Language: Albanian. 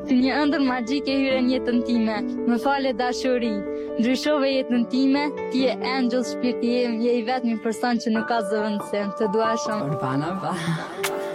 Si një ëndër magjike hyre në jetën time, më fale dashuri, ndryshove jetën time, ti je angel shpirti im, je i vetmi person që nuk ka zëvendësim, të dua shumë. Urbana,